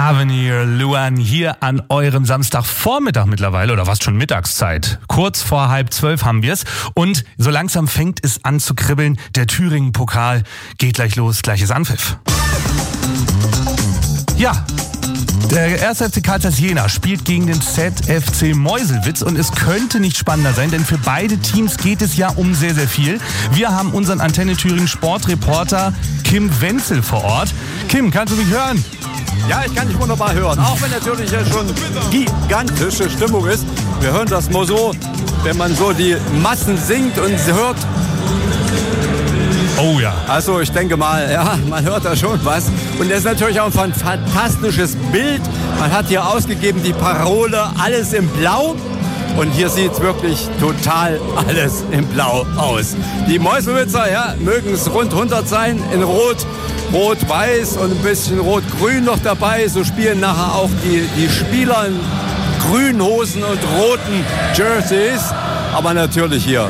Avenir, Luan hier an eurem Samstagvormittag mittlerweile, oder was schon Mittagszeit. Kurz vor 11:30 haben wir's und so langsam fängt es an zu kribbeln. Der Thüringen-Pokal geht gleich los, gleiches Anpfiff. Ja, der 1. FC Karl Zeiss Jena spielt gegen den ZFC Meuselwitz und es könnte nicht spannender sein, denn für beide Teams geht es ja um sehr, sehr viel. Wir haben unseren Antenne Thüringen Sportreporter Kim Wenzel vor Ort. Kim, kannst du mich hören? Ja, ich kann dich wunderbar hören, auch wenn natürlich ja schon gigantische Stimmung ist. Wir hören das nur so, wenn man so die Massen singt und hört. Oh ja. Also ich denke mal, ja, man hört da schon was. Und das ist natürlich auch ein fantastisches Bild. Man hat hier ausgegeben die Parole alles in Blau. Und hier sieht es wirklich total alles in Blau aus. Die Meuselwitzer, ja, mögen es rund 100 sein, in Rot, Rot-Weiß und ein bisschen Rot-Grün noch dabei. So spielen nachher auch die Spieler in grünen Hosen und roten Jerseys. Aber natürlich hier.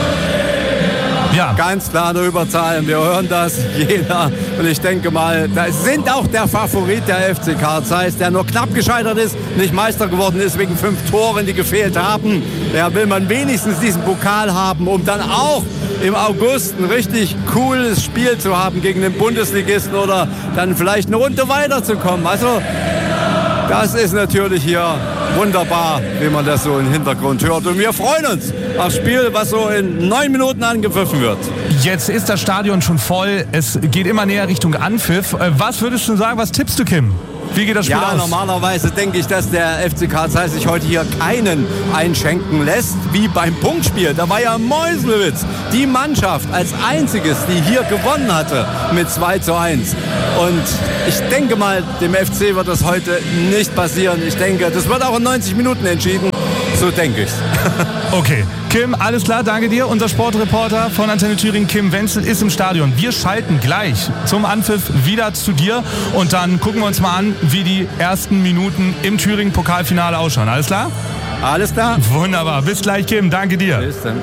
Ja. Ganz klar eine Überzahl. Wir hören das, Jena. Und ich denke mal, da sind auch der Favorit der FC Karl Zeiss, der nur knapp gescheitert ist, nicht Meister geworden ist wegen 5 Toren, die gefehlt haben. Ja, will man wenigstens diesen Pokal haben, um dann auch im August ein richtig cooles Spiel zu haben gegen den Bundesligisten oder dann vielleicht eine Runde weiterzukommen. Also das ist natürlich hier wunderbar, wie man das so im Hintergrund hört. Und wir freuen uns aufs Spiel, was so in 9 Minuten angepfiffen wird. Jetzt ist das Stadion schon voll. Es geht immer näher Richtung Anpfiff. Was würdest du sagen, was tippst du, Kim? Wie geht das Spiel aus? Ja, normalerweise denke ich, dass der FC Karl Zeiss sich heute hier keinen einschenken lässt, wie beim Punktspiel. Da war ja Meuselwitz, die Mannschaft als einziges, die hier gewonnen hatte mit 2:1. Und ich denke mal, dem FC wird das heute nicht passieren. Ich denke, das wird auch in 90 Minuten entschieden. So denke ich's. Okay, Kim, alles klar, danke dir. Unser Sportreporter von Antenne Thüringen, Kim Wenzel, ist im Stadion. Wir schalten gleich zum Anpfiff wieder zu dir und dann gucken wir uns mal an, wie die ersten Minuten im Thüringen-Pokalfinale ausschauen. Alles klar? Alles klar. Wunderbar. Bis gleich, Kim. Danke dir. Bis dann.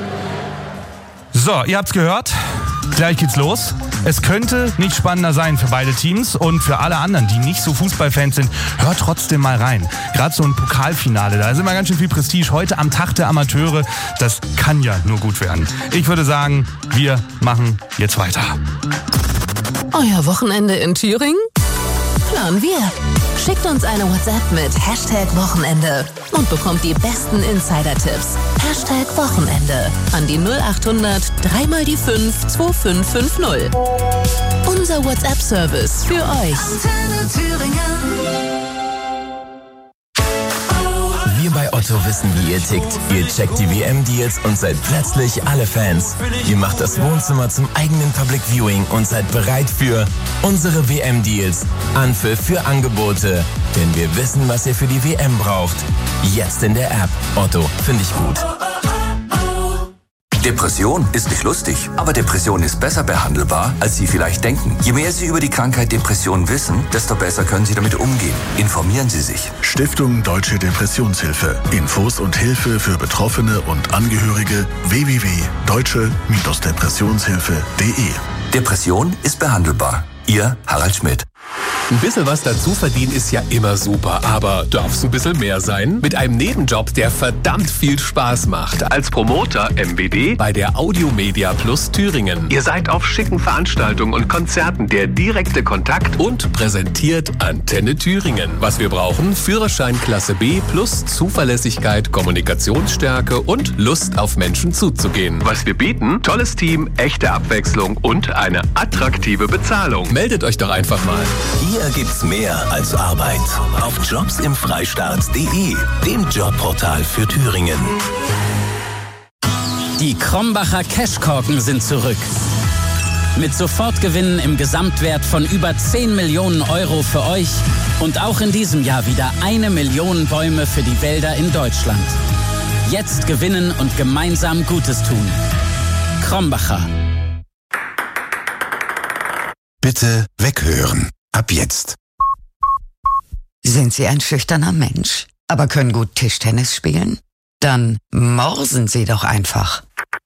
So, ihr habt's gehört. Gleich geht's los. Es könnte nicht spannender sein für beide Teams und für alle anderen, die nicht so Fußballfans sind, hört trotzdem mal rein. Gerade so ein Pokalfinale, da ist immer ganz schön viel Prestige. Heute am Tag der Amateure, das kann ja nur gut werden. Ich würde sagen, wir machen jetzt weiter. Euer Wochenende in Thüringen? Planen wir. Schickt uns eine WhatsApp mit #Wochenende und bekommt die besten Insider-Tipps. #Wochenende an die 0800 3 mal die 5 2550. Unser WhatsApp-Service für euch. Antenne Thüringen. Wir bei Otto wissen, wie ihr tickt. Ihr checkt die WM-Deals und seid plötzlich alle Fans. Ihr macht das Wohnzimmer zum eigenen Public Viewing und seid bereit für unsere WM-Deals. Anpfiff für Angebote. Denn wir wissen, was ihr für die WM braucht. Jetzt in der App. Otto, finde ich gut. Depression ist nicht lustig, aber Depression ist besser behandelbar, als Sie vielleicht denken. Je mehr Sie über die Krankheit Depression wissen, desto besser können Sie damit umgehen. Informieren Sie sich. Stiftung Deutsche Depressionshilfe. Infos und Hilfe für Betroffene und Angehörige www.deutsche-depressionshilfe.de. Depression ist behandelbar. Ihr Harald Schmidt. Ein bisschen was dazu verdienen ist ja immer super, aber darf's ein bisschen mehr sein? Mit einem Nebenjob, der verdammt viel Spaß macht. Als Promoter MBD bei der Audiomedia Plus Thüringen. Ihr seid auf schicken Veranstaltungen und Konzerten der direkte Kontakt und präsentiert Antenne Thüringen. Was wir brauchen? Führerschein Klasse B plus Zuverlässigkeit, Kommunikationsstärke und Lust auf Menschen zuzugehen. Was wir bieten? Tolles Team, echte Abwechslung und eine attraktive Bezahlung. Meldet euch doch einfach mal. Hier gibt's mehr als Arbeit. Auf jobsimfreistaat.de, dem Jobportal für Thüringen. Die Krombacher Cashkorken sind zurück. Mit Sofortgewinnen im Gesamtwert von über 10 Millionen Euro für euch und auch in diesem Jahr wieder 1 Million Bäume für die Wälder in Deutschland. Jetzt gewinnen und gemeinsam Gutes tun. Krombacher. Bitte weghören. Ab jetzt. Sind Sie ein schüchterner Mensch, aber können gut Tischtennis spielen? Dann morsen Sie doch einfach.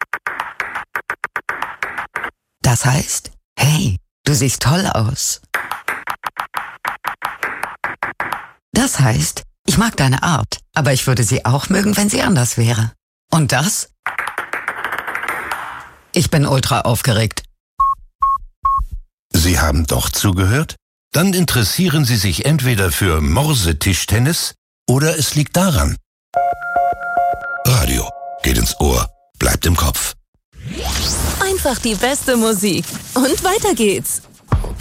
Das heißt, hey, du siehst toll aus. Das heißt, ich mag deine Art, aber ich würde sie auch mögen, wenn sie anders wäre. Und das? Ich bin ultra aufgeregt. Sie haben doch zugehört? Dann interessieren Sie sich entweder für Morse-Tischtennis oder es liegt daran. Radio geht ins Ohr, bleibt im Kopf. Einfach die beste Musik. Und weiter geht's.